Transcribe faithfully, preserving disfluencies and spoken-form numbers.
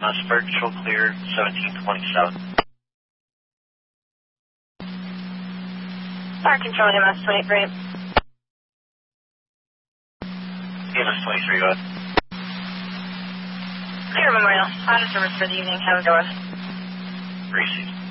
Uh, spiritual clear, seventeen twenty-seven. Fire control, M S twenty-three. M S twenty-three, go ahead. Clear Memorial. Auto service for the evening. Have a good one. Greasy.